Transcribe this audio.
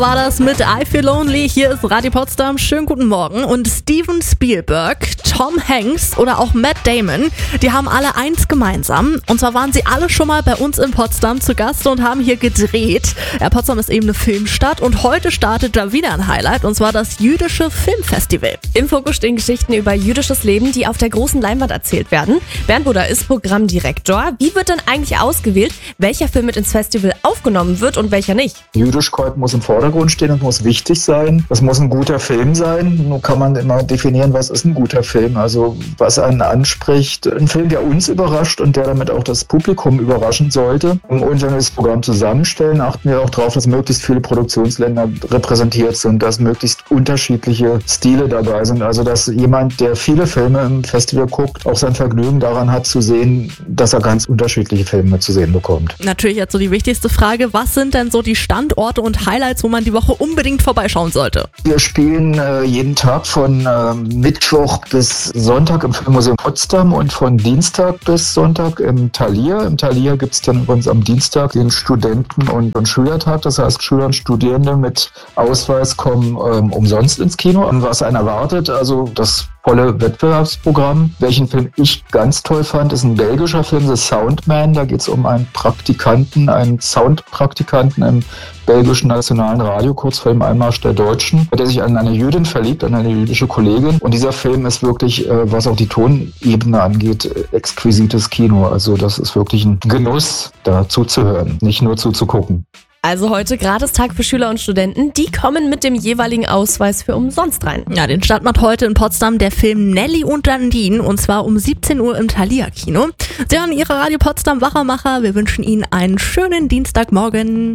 War das mit I Feel Lonely? Hier ist Radio Potsdam. Schönen guten Morgen. Und Steven Spielberg, Tom Hanks oder auch Matt Damon, die haben alle eins gemeinsam. Und zwar waren sie alle schon mal bei uns in Potsdam zu Gast und haben hier gedreht. Ja, Potsdam ist eben eine Filmstadt und heute startet da wieder ein Highlight, und zwar das Jüdische Filmfestival. Im Fokus stehen Geschichten über jüdisches Leben, die auf der großen Leinwand erzählt werden. Bernd Buder ist Programmdirektor. Wie wird denn eigentlich ausgewählt, welcher Film mit ins Festival aufgenommen wird und welcher nicht? Jüdischkeit muss im Vordergrund stehen und muss wichtig sein. Das muss ein guter Film sein. Nur kann man immer definieren, was ist ein guter Film. Also was einen anspricht. Ein Film, der uns überrascht und der damit auch das Publikum überraschen sollte. Und wenn wir das Programm zusammenstellen, achten wir auch darauf, dass möglichst viele Produktionsländer repräsentiert sind, dass möglichst unterschiedliche Stile dabei sind. Also dass jemand, der viele Filme im Festival guckt, auch sein Vergnügen daran hat zu sehen, dass er ganz unterschiedliche Filme zu sehen bekommt. Natürlich jetzt so die wichtigste Frage, was sind denn so die Standorte und Highlights, wo man die Woche unbedingt vorbeischauen sollte? Wir spielen jeden Tag von Mittwoch bis Sonntag im Filmmuseum Potsdam und von Dienstag bis Sonntag im Thalia. Im Thalia gibt es dann übrigens am Dienstag den Studenten- und Schülertag. Das heißt, Schüler und Studierende mit Ausweis kommen umsonst ins Kino. Und was einen erwartet, also das volle Wettbewerbsprogramm. Welchen Film ich ganz toll fand, ist ein belgischer Film, The Soundman. Da geht es um einen Soundpraktikanten im belgischen nationalen Radio, kurz vor dem Einmarsch der Deutschen, der sich an eine Jüdin verliebt, an eine jüdische Kollegin. Und dieser Film ist wirklich, was auch die Tonebene angeht, exquisites Kino. Also das ist wirklich ein Genuss, da zuzuhören, nicht nur zuzugucken. Also heute Gratistag für Schüler und Studenten. Die kommen mit dem jeweiligen Ausweis für umsonst rein. Ja, den Start macht heute in Potsdam der Film Nelly und Dandin, und zwar um 17 Uhr im Thalia-Kino. Sie hören Ihre Radio Potsdam Wachermacher. Wir wünschen Ihnen einen schönen Dienstagmorgen.